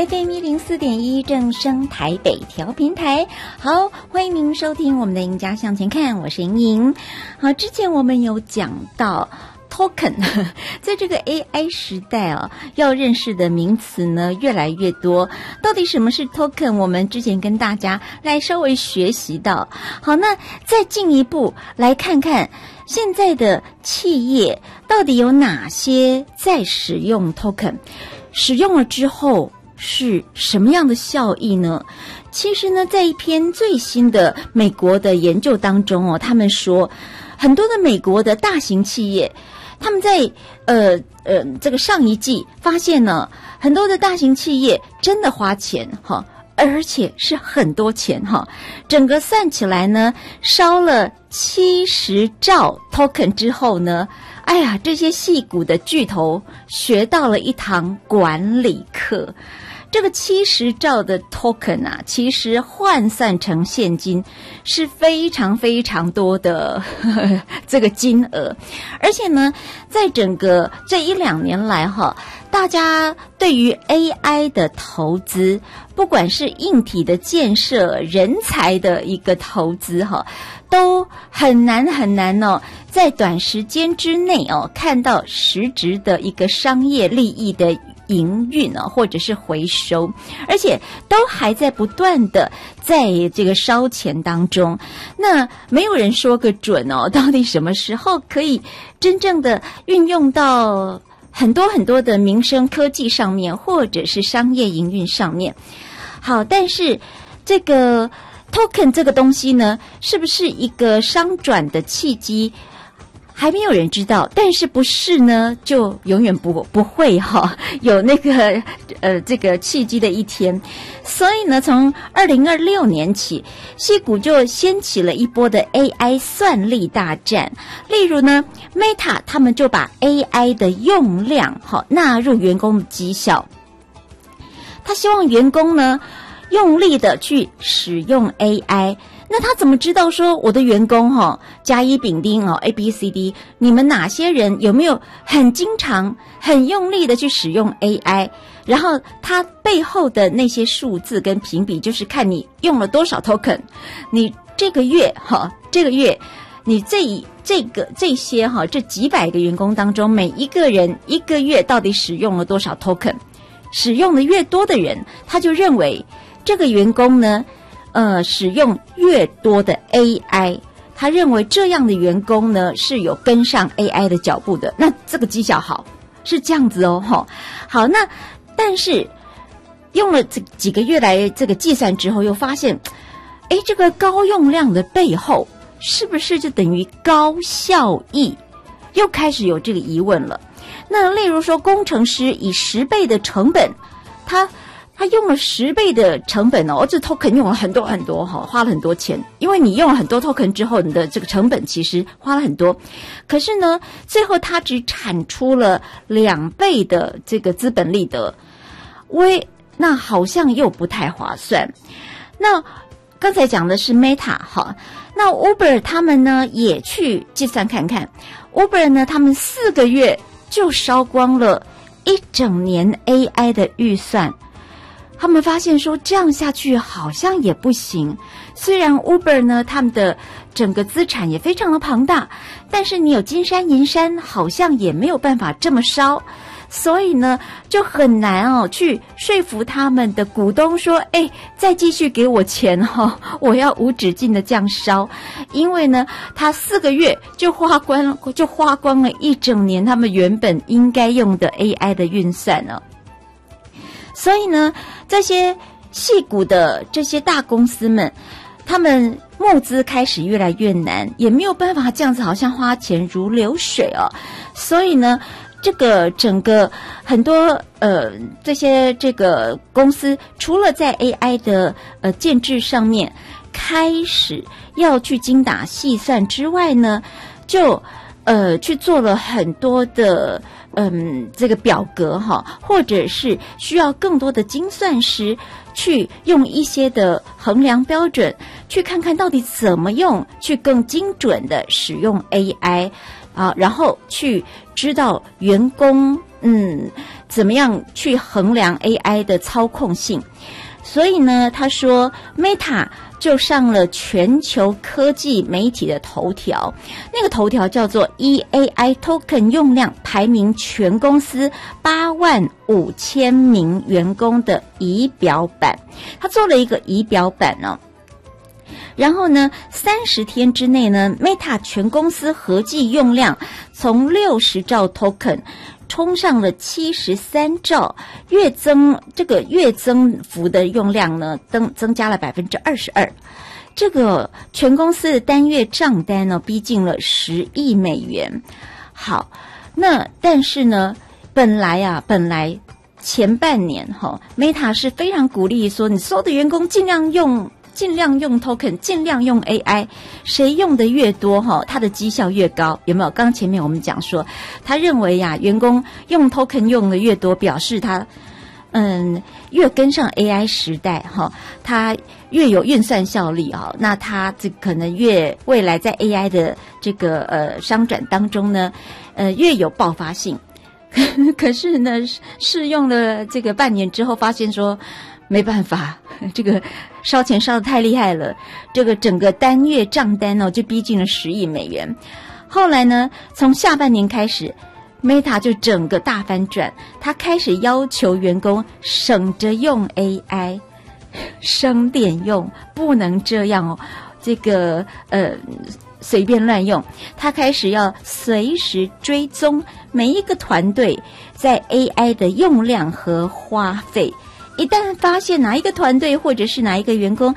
FM104.1正声台北调频台。好，欢迎您收听我们的赢家向前看，我是莹莹。好，之前我们有讲到token， 在这个 AI 时代要认识的名词呢越来越多。到底什么是 token？ 我们之前跟大家来稍微学习到。好，那再进一步来看看现在的企业到底有哪些在使用 token， 使用了之后是什么样的效益呢？其实呢，在一篇最新的美国的研究当中他们说很多的美国的大型企业，他们在这个上一季发现呢，很多的大型企业真的花钱而且是很多钱整个算起来呢，烧了70兆 token 之后呢，哎呀，这些矽谷的巨头学到了一堂管理课。这个70兆的 token 其实换算成现金是非常非常多的这个金额，而且呢，在整个这1-2年来大家对于 AI 的投资，不管是硬体的建设、人才的一个投资都很难在短时间之内看到实质的一个商业利益的营运或者是回收，而且都还在不断的在这个烧钱当中。那没有人说个准到底什么时候可以真正的运用到很多很多的民生科技上面，或者是商业营运上面。好，但是这个 token 这个东西呢，是不是一个商转的契机，还没有人知道。但是不是呢，就永远不会有那个这个契机的一天。所以呢，从2026年起，矽谷就掀起了一波的 AI 算力大战。例如呢 Meta 他们就把 AI 的用量纳入员工的绩效，他希望员工呢用力的去使用 AI。那他怎么知道说我的员工甲乙丙丁ABCD， 你们哪些人有没有很经常很用力的去使用 AI？ 然后他背后的那些数字跟评比，就是看你用了多少 token， 你这个月你这些这几百个员工当中，每一个人一个月到底使用了多少 token， 使用的越多的人，他就认为这个员工呢使用越多的 AI， 他认为这样的员工呢是有跟上 AI 的脚步的，那这个绩效好，是这样子好，那但是用了这几个月来这个计算之后，又发现这个高用量的背后是不是就等于高效益？又开始有这个疑问了。那例如说工程师以10倍的成本，他用了10倍的成本这 token 用了很多很多花了很多钱，因为你用了很多 token 之后，你的这个成本其实花了很多，可是呢最后他只产出了2倍的这个资本利得，那好像又不太划算。那刚才讲的是 Meta 那 Uber 他们呢也去计算看看， Uber 呢他们4个月就烧光了1整年 AI 的预算。他们发现说这样下去好像也不行，虽然 Uber 呢他们的整个资产也非常的庞大，但是你有金山银山好像也没有办法这么烧，所以呢就很难去说服他们的股东说再继续给我钱我要无止境的这样烧，因为呢他4个月就花光了1整年他们原本应该用的 AI 的运算所以呢这些矽谷的这些大公司们，他们募资开始越来越难，也没有办法这样子好像花钱如流水所以呢这个整个很多这些这个公司除了在 AI 的建制上面开始要去精打细算之外呢，就去做了很多的这个表格或者是需要更多的精算师去用一些的衡量标准，去看看到底怎么用，去更精准的使用 AI然后去知道员工怎么样去衡量 AI 的操控性。所以呢，他说 Meta 就上了全球科技媒体的头条，那个头条叫做以 AI token 用量排名全公司85000名员工的仪表板。他做了一个仪表板哦，然后呢30天之内呢 Meta 全公司合计用量从60兆 token冲上了73兆，月增幅的用量呢增加了22%。这个全公司的单月账单呢逼近了10亿美元。好，那但是呢本来前半年Meta 是非常鼓励说你所有的员工尽量用 token， 尽量用 AI， 谁用的越多他的绩效越高，有没有？刚前面我们讲说他认为员工用 token 用的越多，表示他越跟上 AI 时代他越有运算效率那他这可能越未来在 AI 的这个商转当中呢越有爆发性。可是呢试用了这个半年之后发现说没办法，这个烧钱烧得太厉害了，这个整个单月账单就逼近了10亿美元。后来呢从下半年开始 Meta 就整个大翻转，他开始要求员工省着用 AI， 省点用，不能这样这个随便乱用。他开始要随时追踪每一个团队在 AI 的用量和花费。一旦发现哪一个团队或者是哪一个员工